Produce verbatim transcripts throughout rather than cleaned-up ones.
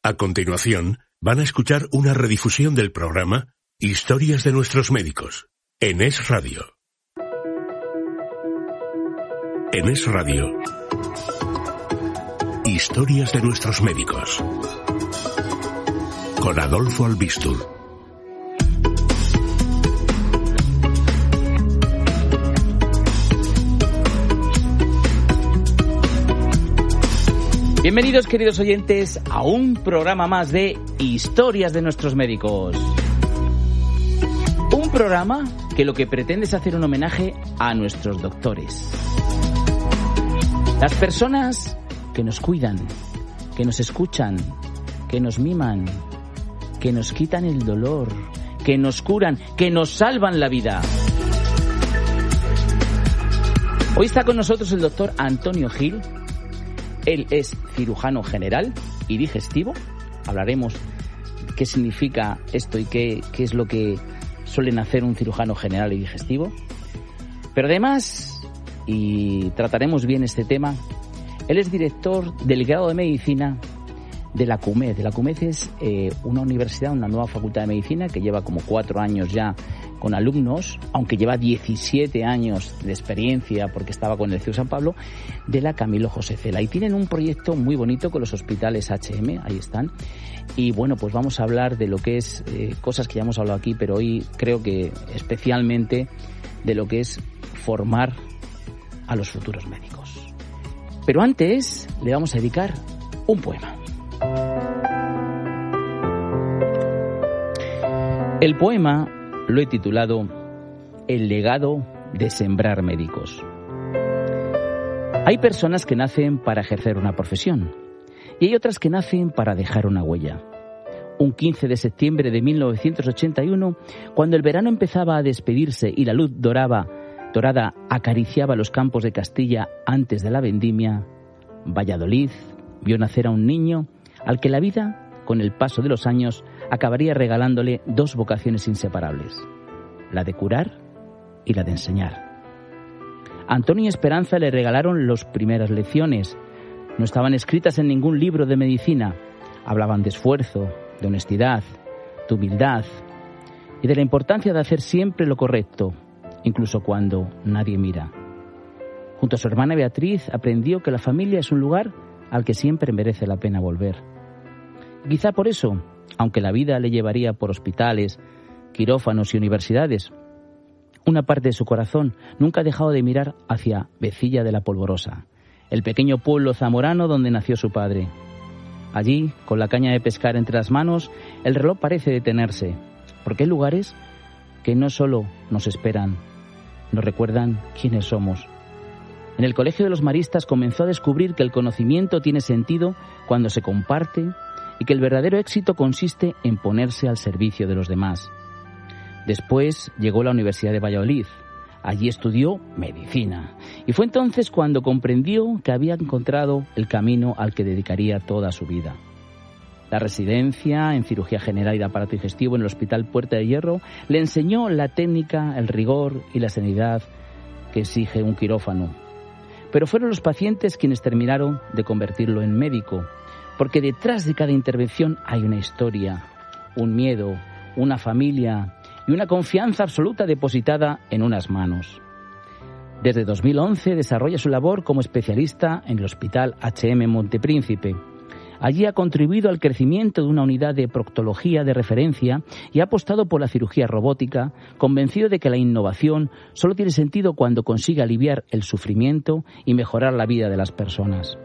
A continuación, van a escuchar una redifusión del programa Historias de nuestros médicos, en Es Radio. En Es Radio, Historias de nuestros médicos, con Adolfo Albistur. Bienvenidos, queridos oyentes, a un programa más de Historias de nuestros médicos. Un programa que lo que pretende es hacer un homenaje a nuestros doctores. Las personas que nos cuidan, que nos escuchan, que nos miman, que nos quitan el dolor, que nos curan, que nos salvan la vida. Hoy está con nosotros el doctor Antonio Gil. Él es cirujano general y digestivo. Hablaremos qué significa esto y qué, qué es lo que suelen hacer un cirujano general y digestivo. Pero además, y trataremos bien este tema, él es director del grado de medicina de la CUMED. La CUMED es eh, una universidad, una nueva facultad de medicina que lleva como cuatro años ya con alumnos, aunque lleva diecisiete años de experiencia porque estaba con el C E U San Pablo, de la Camilo José Cela. Y tienen un proyecto muy bonito con los hospitales H M, ahí están. Y bueno, pues vamos a hablar de lo que es eh, cosas que ya hemos hablado aquí, pero hoy creo que especialmente de lo que es formar a los futuros médicos. Pero antes le vamos a dedicar un poema. El poema lo he titulado El legado de sembrar médicos. Hay personas que nacen para ejercer una profesión y hay otras que nacen para dejar una huella. Un quince de septiembre de mil novecientos ochenta y uno, cuando el verano empezaba a despedirse y la luz doraba, dorada acariciaba los campos de Castilla antes de la vendimia, Valladolid vio nacer a un niño al que la vida, con el paso de los años, acabaría regalándole dos vocaciones inseparables: la de curar y la de enseñar. A Antonio y Esperanza le regalaron las primeras lecciones. No estaban escritas en ningún libro de medicina. Hablaban de esfuerzo, de honestidad, de humildad y de la importancia de hacer siempre lo correcto, incluso cuando nadie mira. Junto a su hermana Beatriz aprendió que la familia es un lugar al que siempre merece la pena volver. Y quizá por eso, aunque la vida le llevaría por hospitales, quirófanos y universidades, una parte de su corazón nunca ha dejado de mirar hacia Vecilla de la Polvorosa, el pequeño pueblo zamorano donde nació su padre. Allí, con la caña de pescar entre las manos, el reloj parece detenerse, porque hay lugares que no solo nos esperan, nos recuerdan quiénes somos. En el Colegio de los Maristas comenzó a descubrir que el conocimiento tiene sentido cuando se comparte y que el verdadero éxito consiste en ponerse al servicio de los demás. Después llegó a la Universidad de Valladolid. Allí estudió medicina y fue entonces cuando comprendió que había encontrado el camino al que dedicaría toda su vida. La residencia en cirugía general y de aparato digestivo en el Hospital Puerta de Hierro le enseñó la técnica, el rigor y la serenidad que exige un quirófano. Pero fueron los pacientes quienes terminaron de convertirlo en médico, porque detrás de cada intervención hay una historia, un miedo, una familia y una confianza absoluta depositada en unas manos. Desde dos mil once desarrolla su labor como especialista en el Hospital H M Montepríncipe. Allí ha contribuido al crecimiento de una unidad de proctología de referencia y ha apostado por la cirugía robótica, convencido de que la innovación solo tiene sentido cuando consigue aliviar el sufrimiento y mejorar la vida de las personas.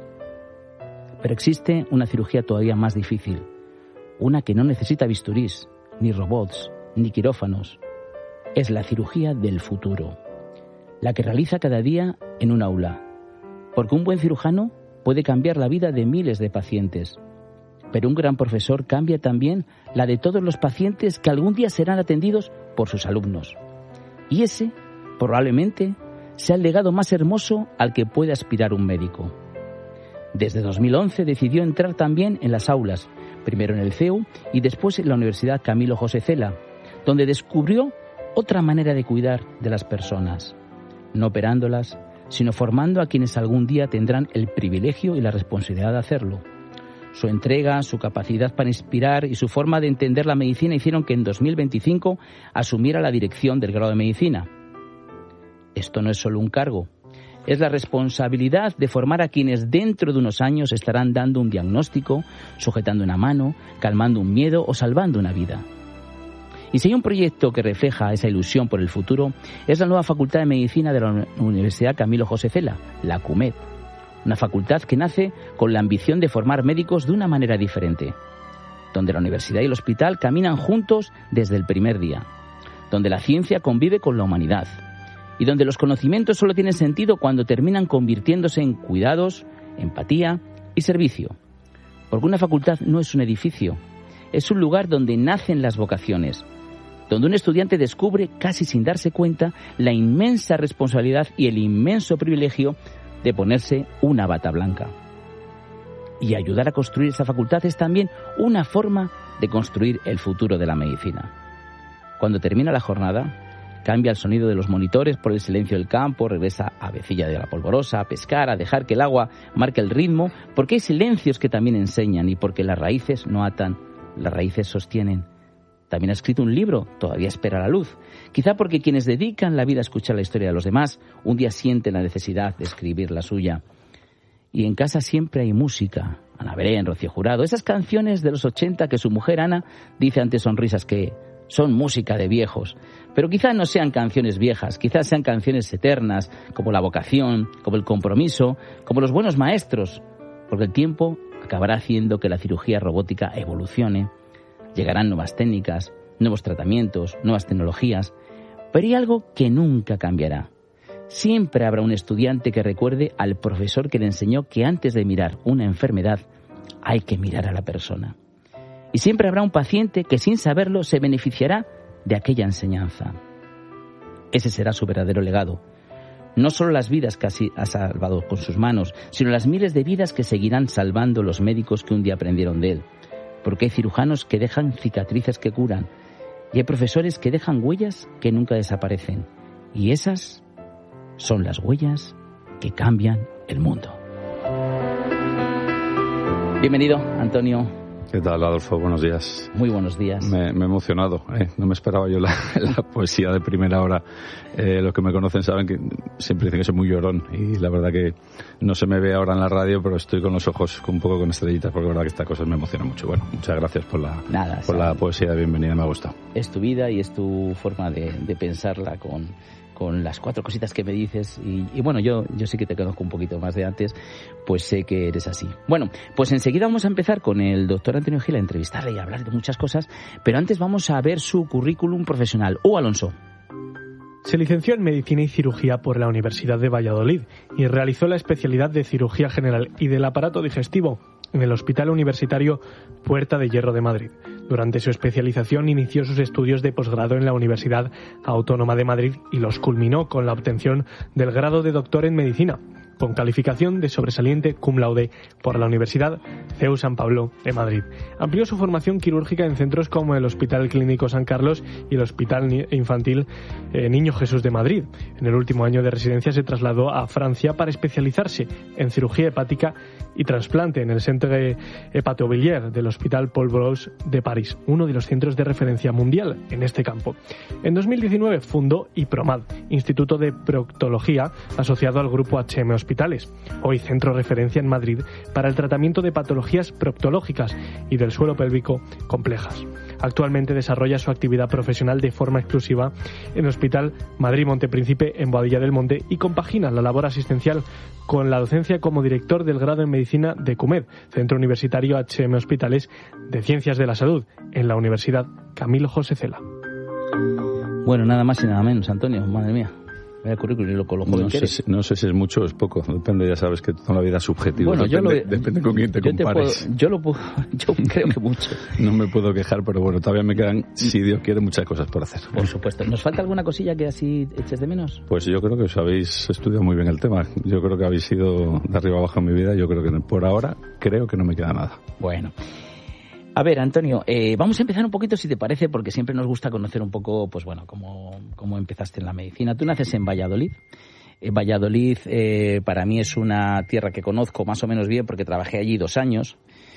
Pero existe una cirugía todavía más difícil, una que no necesita bisturís, ni robots, ni quirófanos. Es la cirugía del futuro, la que realiza cada día en un aula, porque un buen cirujano puede cambiar la vida de miles de pacientes, pero un gran profesor cambia también la de todos los pacientes que algún día serán atendidos por sus alumnos. Y ese, probablemente, sea el legado más hermoso al que puede aspirar un médico. Desde dos mil once decidió entrar también en las aulas, primero en el C E U y después en la Universidad Camilo José Cela, donde descubrió otra manera de cuidar de las personas, no operándolas, sino formando a quienes algún día tendrán el privilegio y la responsabilidad de hacerlo. Su entrega, su capacidad para inspirar y su forma de entender la medicina hicieron que en dos mil veinticinco asumiera la dirección del grado de medicina. Esto no es solo un cargo, es la responsabilidad de formar a quienes dentro de unos años estarán dando un diagnóstico, sujetando una mano, calmando un miedo o salvando una vida. Y si hay un proyecto que refleja esa ilusión por el futuro, es la nueva Facultad de Medicina de la Universidad Camilo José Cela, la CUMED. Una facultad que nace con la ambición de formar médicos de una manera diferente, donde la universidad y el hospital caminan juntos desde el primer día, donde la ciencia convive con la humanidad y donde los conocimientos solo tienen sentido cuando terminan convirtiéndose en cuidados, empatía y servicio. Porque una facultad no es un edificio, es un lugar donde nacen las vocaciones, donde un estudiante descubre, casi sin darse cuenta, la inmensa responsabilidad y el inmenso privilegio de ponerse una bata blanca. Y ayudar a construir esa facultad es también una forma de construir el futuro de la medicina. Cuando termina la jornada, cambia el sonido de los monitores por el silencio del campo, regresa a Vecilla de la Polvorosa, a pescar, a dejar que el agua marque el ritmo, porque hay silencios que también enseñan y porque las raíces no atan, las raíces sostienen. También ha escrito un libro, todavía espera la luz. Quizá porque quienes dedican la vida a escuchar la historia de los demás, un día sienten la necesidad de escribir la suya. Y en casa siempre hay música. Ana Belén, Rocío Jurado, esas canciones de los ochenta que su mujer Ana dice ante sonrisas que son música de viejos. Pero quizá no sean canciones viejas, quizás sean canciones eternas, como la vocación, como el compromiso, como los buenos maestros, porque el tiempo acabará haciendo que la cirugía robótica evolucione. Llegarán nuevas técnicas, nuevos tratamientos, nuevas tecnologías, pero hay algo que nunca cambiará. Siempre habrá un estudiante que recuerde al profesor que le enseñó que antes de mirar una enfermedad hay que mirar a la persona. Y siempre habrá un paciente que sin saberlo se beneficiará de aquella enseñanza. Ese será su verdadero legado. No solo las vidas que ha salvado con sus manos, sino las miles de vidas que seguirán salvando los médicos que un día aprendieron de él. Porque hay cirujanos que dejan cicatrices que curan y hay profesores que dejan huellas que nunca desaparecen. Y esas son las huellas que cambian el mundo. Bienvenido, Antonio. ¿Qué tal, Adolfo? Buenos días. Muy buenos días. Me, me he emocionado, ¿eh? No me esperaba yo la, la poesía de primera hora. Eh, los que me conocen saben que siempre dicen que soy muy llorón y la verdad que no se me ve ahora en la radio, pero estoy con los ojos un poco con estrellitas porque la verdad que estas cosas me emocionan mucho. Bueno, muchas gracias por la, Nada, por la poesía de bienvenida, me ha gustado. Es tu vida y es tu forma de, de pensarla con... con las cuatro cositas que me dices y, y bueno, yo, yo sí que te conozco un poquito más de antes, pues sé que eres así. Bueno, pues enseguida vamos a empezar con el doctor Antonio Gil a entrevistarle y a hablar de muchas cosas, pero antes vamos a ver su currículum profesional. ¡Oh, Alonso! Se licenció en Medicina y Cirugía por la Universidad de Valladolid y realizó la especialidad de Cirugía General y del Aparato Digestivo en el Hospital Universitario Puerta de Hierro de Madrid. Durante su especialización inició sus estudios de posgrado en la Universidad Autónoma de Madrid y los culminó con la obtención del grado de doctor en Medicina, con calificación de sobresaliente cum laude por la Universidad C E U San Pablo de Madrid. Amplió su formación quirúrgica en centros como el Hospital Clínico San Carlos y el Hospital Infantil eh, Niño Jesús de Madrid. En el último año de residencia se trasladó a Francia para especializarse en cirugía hepática y trasplante en el Centre Hepatobiliaire del Hospital Paul Brousse de París, uno de los centros de referencia mundial en este campo. En dos mil diecinueve fundó IPROMAD, Instituto de Proctología, asociado al Grupo H M Hospitales, hoy centro referencia en Madrid para el tratamiento de patologías proctológicas y del suelo pélvico complejas. Actualmente desarrolla su actividad profesional de forma exclusiva en el Hospital Madrid Montepríncipe en Boadilla del Monte y compagina la labor asistencial con la docencia como director del grado en Medicina de CUMED, Centro Universitario H M Hospitales de Ciencias de la Salud, en la Universidad Camilo José Cela. Bueno, nada más y nada menos, Antonio, madre mía. Vaya currículum y lo coloco. No sé, si, no sé si es mucho o es poco, depende, ya sabes que toda la vida es subjetiva. Bueno, depende, yo lo, depende con quién te yo compares. Te puedo, yo lo puedo, yo creo que mucho. No me puedo quejar, pero bueno, todavía me quedan, si Dios quiere, muchas cosas por hacer. Por supuesto. ¿Nos falta alguna cosilla que así eches de menos? Pues yo creo que os habéis estudiado muy bien el tema. Yo creo que habéis ido de arriba abajo en mi vida. Yo creo que por ahora, creo que no me queda nada. Bueno. A ver, Antonio, eh, vamos a empezar un poquito, si te parece, porque siempre nos gusta conocer un poco, pues bueno, cómo, cómo empezaste en la medicina. Tú naces en Valladolid. Eh, Valladolid eh, para mí es una tierra que conozco más o menos bien porque trabajé allí dos años.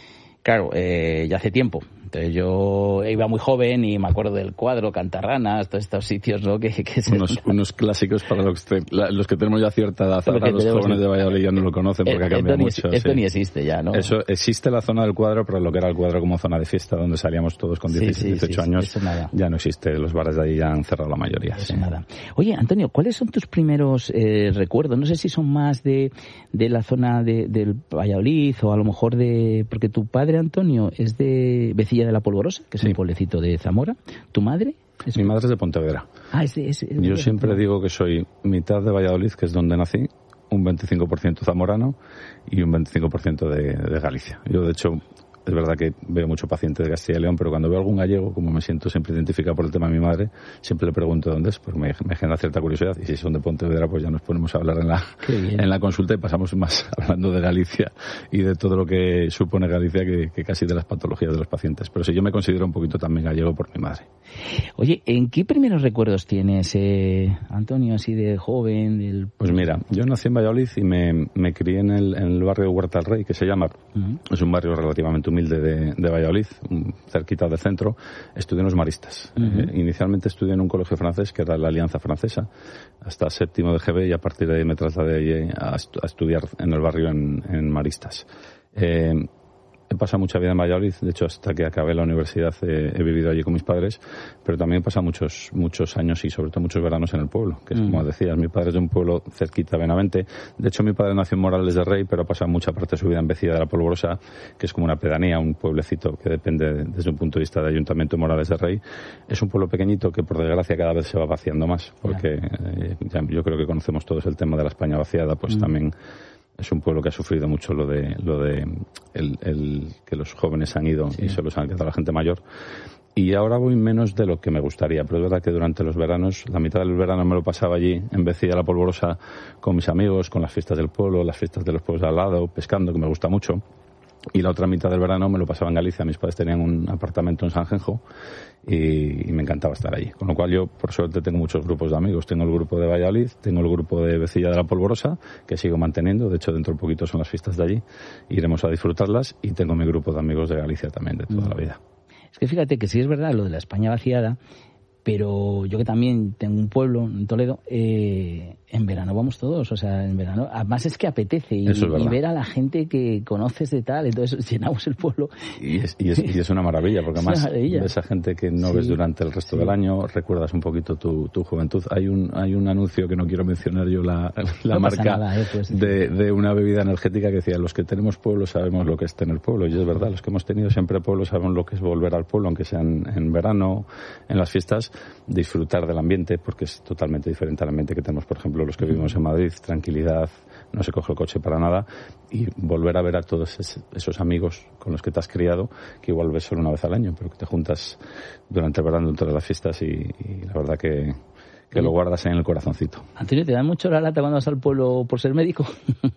claro, eh, ya hace tiempo. Entonces yo iba muy joven y me acuerdo del Cuadro, Cantarranas, todos estos sitios, ¿no? Que, que se... unos, unos clásicos para los que, los que tenemos ya cierta edad. Ahora los jóvenes de Valladolid ya no lo conocen porque ha cambiado mucho. Esto sí. ni existe ya, ¿no? Eso, existe la zona del Cuadro, pero lo que era el Cuadro como zona de fiesta, donde salíamos todos con diecisiete, sí, sí, dieciocho sí, años, ya no existe. Los bares de allí ya han cerrado la mayoría. Eso sí. nada. Oye, Antonio, ¿cuáles son tus primeros eh, recuerdos? No sé si son más de, de la zona de, del Valladolid o a lo mejor de... Porque tu padre, Antonio, es de Vecilla de la Polvorosa, que es sí. un pueblecito de Zamora. ¿Tu madre? Es... Mi madre es de Pontevedra. Ah, es de, es, es de Yo siempre digo que soy mitad de Valladolid, que es donde nací, un veinticinco por ciento zamorano y un veinticinco por ciento de, de Galicia. Yo, de hecho... Es verdad que veo mucho paciente de Castilla y León, pero cuando veo algún gallego, como me siento siempre identificado por el tema de mi madre, siempre le pregunto dónde es, porque me, me genera cierta curiosidad. Y si son de Pontevedra, pues ya nos ponemos a hablar en la, en la consulta y pasamos más hablando de Galicia y de todo lo que supone Galicia que, que casi de las patologías de los pacientes. Pero sí, yo me considero un poquito también gallego por mi madre. Oye, ¿en qué primeros recuerdos tienes, eh, Antonio, así de joven? Del... Pues mira, yo nací en Valladolid y me, me crié en el, en el barrio de Huerta del Rey, que se llama. Uh-huh. Es un barrio relativamente humilde de, de Valladolid, cerquita del centro. Estudié en los Maristas. Uh-huh. Eh, inicialmente estudié en un colegio francés, que era la Alianza Francesa, hasta séptimo de G B, y a partir de ahí me trasladé a, estu- a estudiar en el barrio en, en Maristas. Eh, He pasado mucha vida en Valladolid, de hecho hasta que acabé la universidad eh, he vivido allí con mis padres, pero también he pasado muchos muchos años y sobre todo muchos veranos en el pueblo, que es mm. como decías, mi padre es de un pueblo cerquita, Benavente. De hecho mi padre nació en Morales de Rey, pero ha pasado mucha parte de su vida en Vecilla de la Polvorosa, que es como una pedanía, un pueblecito que depende desde un punto de vista del Ayuntamiento de Morales de Rey. Es un pueblo pequeñito que por desgracia cada vez se va vaciando más, porque eh, ya, yo creo que conocemos todos el tema de la España vaciada, pues mm. también... Es un pueblo que ha sufrido mucho lo de lo de el, el que los jóvenes han ido sí. y solo se han quedado la gente mayor. Y ahora voy menos de lo que me gustaría, pero es verdad que durante los veranos, la mitad del verano me lo pasaba allí, en Vecilla de la Polvorosa, con mis amigos, con las fiestas del pueblo, las fiestas de los pueblos de al lado, pescando, que me gusta mucho. Y la otra mitad del verano me lo pasaba en Galicia. Mis padres tenían un apartamento en Sanjenjo y, y me encantaba estar allí. Con lo cual yo, por suerte, tengo muchos grupos de amigos. Tengo el grupo de Valladolid, tengo el grupo de Vecilla de la Polvorosa, que sigo manteniendo. De hecho, dentro de poquito son las fiestas de allí. Iremos a disfrutarlas. Y tengo mi grupo de amigos de Galicia también, de toda la vida. Es que fíjate que sí es verdad lo de la España vaciada, pero yo que también tengo un pueblo en Toledo, eh, en verano vamos todos, o sea, en verano, además es que apetece y, es y ver a la gente que conoces de tal, entonces llenamos el pueblo. Y es, y es, y es una maravilla, porque además maravilla. Ves a gente que no sí. ves durante el resto sí. del año, recuerdas un poquito tu, tu juventud. Hay un hay un anuncio que no quiero mencionar yo la, la no marca nada, eh, pues, de, de una bebida energética que decía, los que tenemos pueblo sabemos lo que es tener pueblo, y es verdad, los que hemos tenido siempre pueblo sabemos lo que es volver al pueblo, aunque sea en, en verano, en las fiestas, disfrutar del ambiente, porque es totalmente diferente al ambiente que tenemos, por ejemplo, los que vivimos en Madrid, tranquilidad, no se coge el coche para nada, y volver a ver a todos esos amigos con los que te has criado, que igual ves solo una vez al año, pero que te juntas durante el verano en todas las fiestas y, y la verdad que, que lo guardas en el corazoncito. Antonio, ¿te da mucho la lata cuando vas al pueblo por ser médico?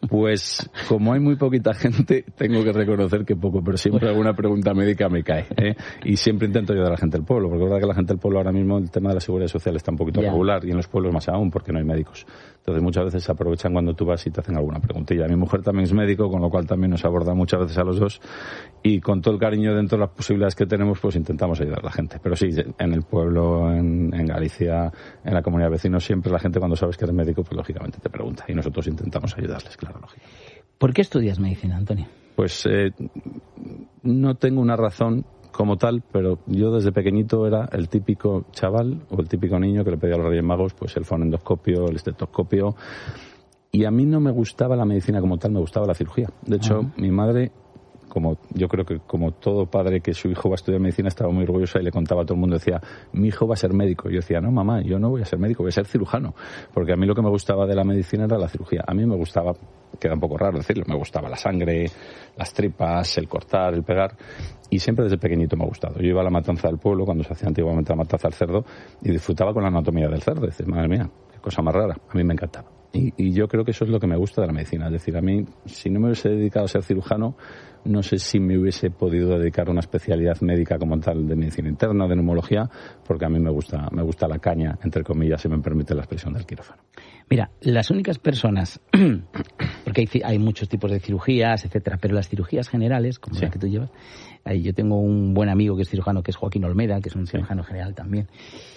Pues, como hay muy poquita gente, tengo que reconocer que poco, pero siempre alguna pregunta médica me cae, ¿eh? Y siempre intento ayudar a la gente del pueblo, porque es verdad que la gente del pueblo ahora mismo el tema de la seguridad social está un poquito yeah. regular, y en los pueblos más aún, porque no hay médicos. Entonces muchas veces se aprovechan cuando tú vas y te hacen alguna preguntilla. Mi mujer también es médico, con lo cual también nos aborda muchas veces a los dos, y con todo el cariño dentro de las posibilidades que tenemos, pues intentamos ayudar a la gente. Pero sí, en el pueblo, en, en Galicia, en la comunidad de vecinos, siempre la gente cuando sabes que eres médico, pues lógicamente te pregunta, y nosotros intentamos ayudarles, claro, lógico. ¿Por qué estudias medicina, Antonio? Pues eh, no tengo una razón como tal, pero yo desde pequeñito era el típico chaval o el típico niño que le pedía a los Reyes Magos pues el fonendoscopio, el estetoscopio, y a mí no me gustaba la medicina como tal, me gustaba la cirugía. De hecho, uh-huh. mi madre, como yo creo que como todo padre que su hijo va a estudiar medicina, estaba muy orgullosa y le contaba a todo el mundo, decía, mi hijo va a ser médico. Y yo decía, no mamá, yo no voy a ser médico, voy a ser cirujano, porque a mí lo que me gustaba de la medicina era la cirugía. A mí me gustaba, queda un poco raro decirlo, me gustaba la sangre, las tripas, el cortar, el pegar, y siempre desde pequeñito me ha gustado. Yo iba a la matanza del pueblo, cuando se hacía antiguamente la matanza del cerdo, y disfrutaba con la anatomía del cerdo. Dices, madre mía, qué cosa más rara, a mí me encantaba. Y, y yo creo que eso es lo que me gusta de la medicina. Es decir, a mí, si no me hubiese dedicado a ser cirujano, no sé si me hubiese podido dedicar a una especialidad médica como tal de medicina interna o de neumología, porque a mí me gusta, me gusta la caña, entre comillas, si me permite la expresión del quirófano. Mira, las únicas personas, porque hay, hay muchos tipos de cirugías, etcétera, pero las cirugías generales, como sí. la que tú llevas, ahí yo tengo un buen amigo que es cirujano, que es Joaquín Olmeda, que es un cirujano sí. general también,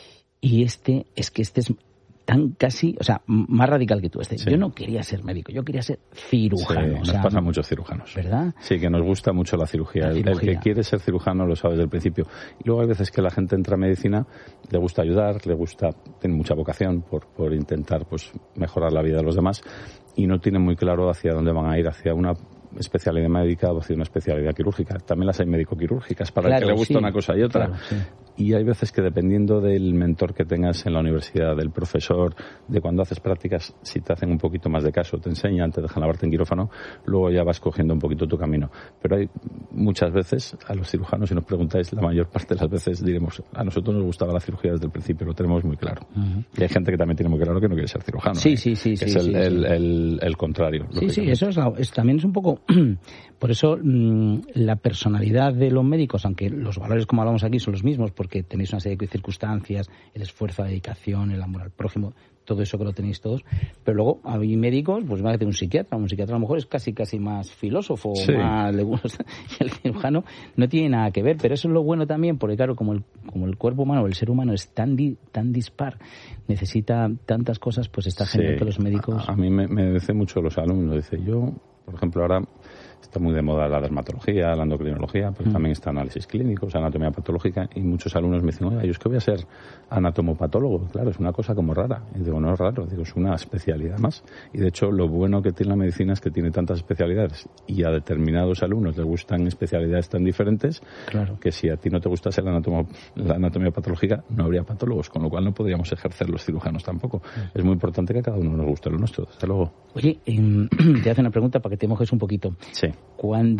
y este, es que este es tan casi, o sea, más radical que tú. Este. Sí. Yo no quería ser médico, yo quería ser cirujano. Sí, o nos sea, pasa a muchos cirujanos. ¿Verdad? Sí, que nos gusta mucho la cirugía. La cirugía. El, el que quiere ser cirujano lo sabe desde el principio. Y luego hay veces que la gente entra a medicina, le gusta ayudar, le gusta, tiene mucha vocación por, por intentar pues mejorar la vida de los demás y no tiene muy claro hacia dónde van a ir, hacia una especialidad médica o hacia una especialidad quirúrgica. También las hay médico-quirúrgicas para claro, el que le gusta sí, una cosa y otra. Claro, sí. Y hay veces que dependiendo del mentor que tengas en la universidad, del profesor, de cuando haces prácticas, si te hacen un poquito más de caso, te enseñan, te dejan lavarte en quirófano, luego ya vas cogiendo un poquito tu camino. Pero hay muchas veces, a los cirujanos, si nos preguntáis, la mayor parte de las veces diremos, a nosotros nos gustaba la cirugía desde el principio, lo tenemos muy claro. Uh-huh. Y hay gente que también tiene muy claro que no quiere ser cirujano. Sí, ¿eh? sí, sí. Que sí, es el, sí, el, sí. El, el, el contrario. Sí, sí, eso es, la, es también es un poco... Por eso mmm, la personalidad de los médicos, aunque los valores como hablamos aquí son los mismos, porque tenéis una serie de circunstancias, el esfuerzo, la dedicación, el amor al prójimo, todo eso que lo tenéis todos, pero luego hay médicos, pues más que un psiquiatra, un psiquiatra a lo mejor es casi casi más filósofo, sí. más le gusta, y el cirujano no tiene nada que ver, pero eso es lo bueno también, porque claro, como el, como el cuerpo humano, el ser humano es tan di, tan dispar, necesita tantas cosas, pues está genial sí. que los médicos... A, a mí me, me dicen mucho los alumnos, dice yo, por ejemplo, ahora está muy de moda la dermatología, la endocrinología, pero mm. también está análisis clínicos, anatomía patológica, y muchos alumnos me dicen, oye, yo es que voy a ser anatomopatólogo. Claro, es una cosa como rara. Y digo, no es raro, digo, es una especialidad más. Y de hecho, lo bueno que tiene la medicina es que tiene tantas especialidades y a determinados alumnos les gustan especialidades tan diferentes claro. que si a ti no te gustase la, anatomo, la anatomía patológica, no habría patólogos, con lo cual no podríamos ejercer los cirujanos tampoco. Mm. Es muy importante que a cada uno nos guste lo nuestro, desde luego. Oye, eh, te hace una pregunta para que te mojes un poquito. Sí. Cuando